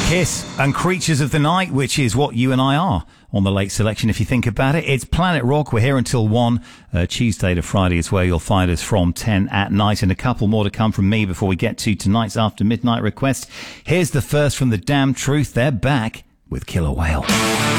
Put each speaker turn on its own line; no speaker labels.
Kiss and Creatures of the Night, which is what you and I are on the late selection, if you think about it. It's Planet Rock. We're here until 1. Tuesday to Friday is where you'll find us from 10 at night. And a couple more to come from me before we get to tonight's After Midnight request. Here's the first from The Damn Truth. They're back with Killer Whale.